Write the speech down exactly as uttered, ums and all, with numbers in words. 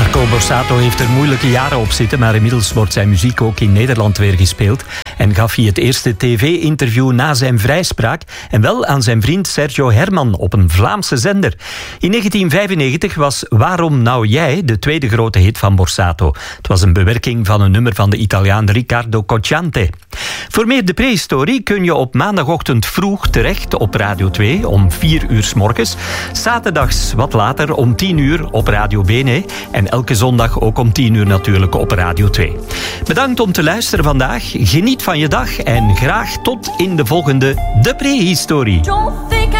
Marco Borsato heeft er moeilijke jaren op zitten, maar inmiddels wordt zijn muziek ook in Nederland weer gespeeld. En gaf hij het eerste tv-interview na zijn vrijspraak en wel aan zijn vriend Sergio Herman op een Vlaamse zender. In negentien vijfennegentig was Waarom nou jij de tweede grote hit van Borsato. Het was een bewerking van een nummer van de Italiaan Riccardo Cocciante. Voor meer de prehistorie kun je op maandagochtend vroeg terecht op Radio twee om vier uur 's morgens. Zaterdags wat later om tien uur op Radio Bene. En elke zondag ook om tien uur natuurlijk op Radio twee. Bedankt om te luisteren vandaag. Geniet van je dag en graag tot in de volgende De Prehistorie.